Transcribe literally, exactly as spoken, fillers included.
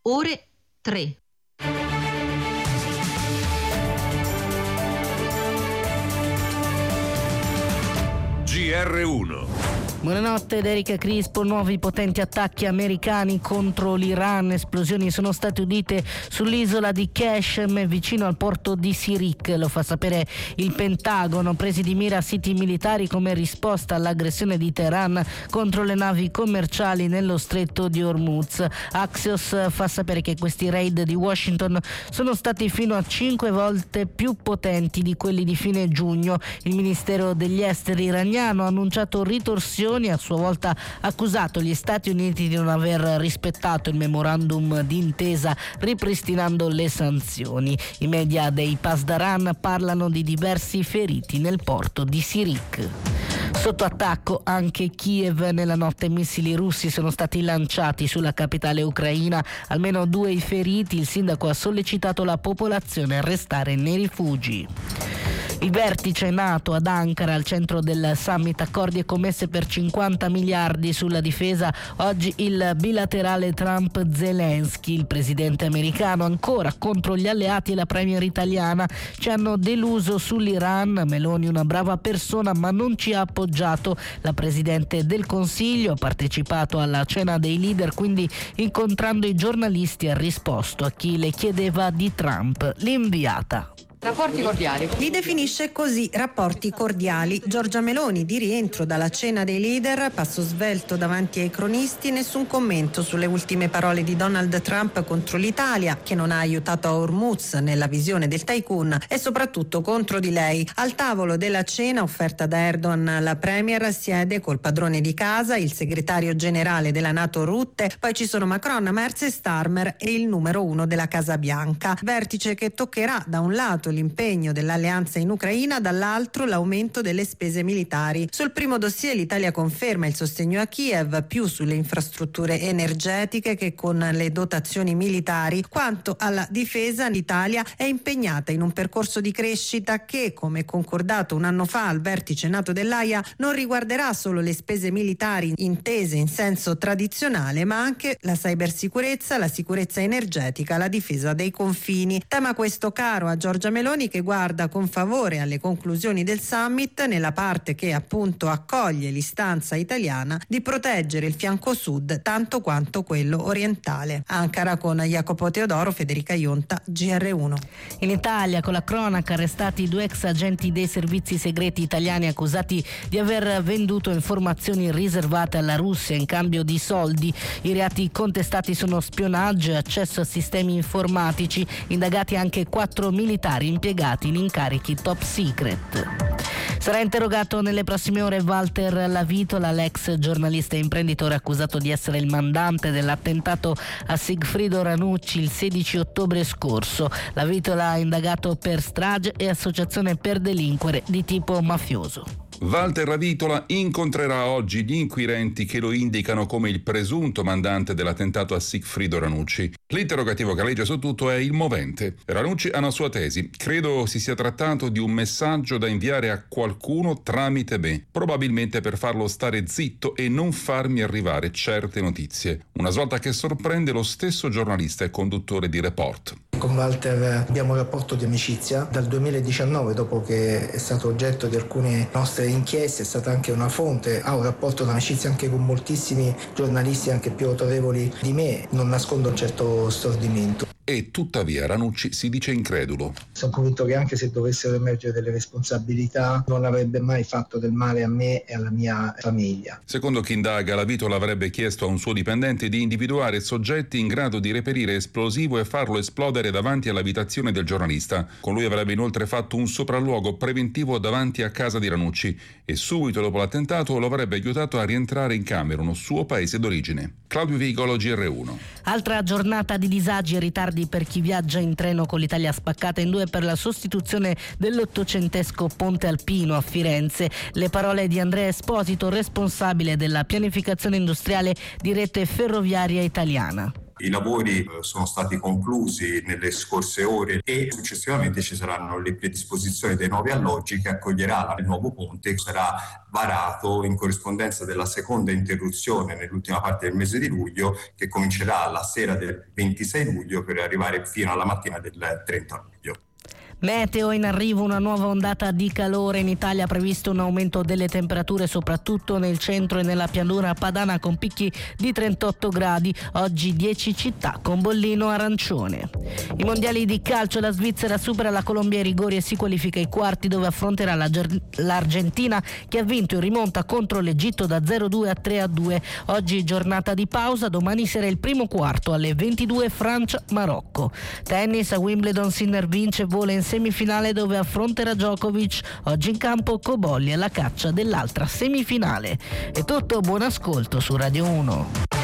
ore tre. G R uno. Buonanotte, da Erika Crispo. Nuovi potenti attacchi americani contro l'Iran. Esplosioni sono state udite sull'isola di Qashem, vicino al porto di Sirik. Lo fa sapere il Pentagono. Presi di mira siti militari come risposta all'aggressione di Teheran contro le navi commerciali nello stretto di Hormuz. Axios fa sapere che questi raid di Washington sono stati fino a cinque volte più potenti di quelli di fine giugno. Il Ministero degli Esteri iraniano ha annunciato ritorsioni, a sua volta accusato gli Stati Uniti di non aver rispettato il memorandum d'intesa ripristinando le sanzioni. I media dei Pasdaran parlano di diversi feriti nel porto di Sirik. Sotto attacco anche Kiev. Nella notte missili russi sono stati lanciati sulla capitale ucraina, almeno due i feriti. Il sindaco ha sollecitato la popolazione a restare nei rifugi. Il vertice NATO ad Ankara, al centro del summit accordi e commesse per cinquanta miliardi sulla difesa. Oggi il bilaterale Trump-Zelensky. Il presidente americano ancora contro gli alleati e la premier italiana. Ci hanno deluso sull'Iran. Meloni una brava persona ma non ci ha appoggiato. La presidente del Consiglio ha partecipato alla cena dei leader, quindi incontrando i giornalisti ha risposto a chi le chiedeva di Trump. L'inviata. Rapporti cordiali. Li definisce così, rapporti cordiali. Giorgia Meloni, di rientro dalla cena dei leader, passo svelto davanti ai cronisti, nessun commento sulle ultime parole di Donald Trump contro l'Italia, che non ha aiutato a Hormuz nella visione del tycoon, e soprattutto contro di lei. Al tavolo della cena offerta da Erdogan, la premier siede col padrone di casa, il segretario generale della NATO Rutte, poi ci sono Macron, Merz e Starmer e il numero uno della Casa Bianca. Vertice che toccherà da un lato l'impegno dell'alleanza in Ucraina, dall'altro l'aumento delle spese militari. Sul primo dossier l'Italia conferma il sostegno a Kiev, più sulle infrastrutture energetiche che con le dotazioni militari. Quanto alla difesa, l'Italia è impegnata in un percorso di crescita che, come concordato un anno fa al vertice NATO dell'Aia, non riguarderà solo le spese militari intese in senso tradizionale, ma anche la cybersicurezza, la sicurezza energetica, la difesa dei confini. Tema questo caro a Giorgia Meloni, che guarda con favore alle conclusioni del summit nella parte che appunto accoglie l'istanza italiana di proteggere il fianco sud tanto quanto quello orientale. Ankara con Jacopo Teodoro, Federica Ionta, G R uno. In Italia, con la cronaca, arrestati due ex agenti dei servizi segreti italiani accusati di aver venduto informazioni riservate alla Russia in cambio di soldi. I reati contestati sono spionaggio e accesso a sistemi informatici. Indagati anche quattro militari impiegati in incarichi top secret. Sarà interrogato nelle prossime ore Walter Lavitola, l'ex giornalista e imprenditore accusato di essere il mandante dell'attentato a Sigfrido Ranucci il sedici ottobre scorso. Lavitola ha indagato per strage e associazione per delinquere di tipo mafioso. Walter Lavitola incontrerà oggi gli inquirenti che lo indicano come il presunto mandante dell'attentato a Sigfrido Ranucci. L'interrogativo che legge su tutto è il movente. Ranucci ha una sua tesi. Credo si sia trattato di un messaggio da inviare a qualcuno tramite me, probabilmente per farlo stare zitto e non farmi arrivare certe notizie. Una svolta che sorprende lo stesso giornalista e conduttore di Report. Con Walter abbiamo un rapporto di amicizia dal duemiladiciannove, dopo che è stato oggetto di alcune nostre inchieste, è stata anche una fonte, ha un rapporto di amicizia anche con moltissimi giornalisti anche più autorevoli di me, non nascondo un certo stordimento. E tuttavia Ranucci si dice incredulo. Sono convinto che anche se dovessero emergere delle responsabilità non avrebbe mai fatto del male a me e alla mia famiglia. Secondo chi indaga, Lavitola avrebbe chiesto a un suo dipendente di individuare soggetti in grado di reperire esplosivo e farlo esplodere davanti all'abitazione del giornalista. Con lui avrebbe inoltre fatto un sopralluogo preventivo davanti a casa di Ranucci e subito dopo l'attentato lo avrebbe aiutato a rientrare in Camerun, suo paese d'origine. Claudio Vigolo, G R uno. Altra giornata di disagi e ritardi per chi viaggia in treno, con l'Italia spaccata in due per la sostituzione dell'ottocentesco ponte alpino a Firenze. Le parole di Andrea Esposito, responsabile della pianificazione industriale di Rete Ferroviaria Italiana. I lavori sono stati conclusi nelle scorse ore e successivamente ci saranno le predisposizioni dei nuovi alloggi che accoglierà il nuovo ponte, che sarà varato in corrispondenza della seconda interruzione nell'ultima parte del mese di luglio, che comincerà la sera del ventisei luglio per arrivare fino alla mattina del trenta luglio. Meteo, in arrivo una nuova ondata di calore. In Italia è previsto un aumento delle temperature soprattutto nel centro e nella pianura padana con picchi di trentotto gradi. Oggi dieci città con bollino arancione. I mondiali di calcio, la Svizzera supera la Colombia ai rigori e si qualifica ai quarti, dove affronterà la Ger- l'Argentina, che ha vinto in rimonta contro l'Egitto da zero due a tre a due. Oggi giornata di pausa, domani sera il primo quarto alle ventidue Francia-Marocco. Tennis, a Wimbledon Sinner vince e vola in semifinale dove affronterà Djokovic. Oggi in campo Cobolli alla caccia dell'altra semifinale. È tutto, buon ascolto su Radio uno.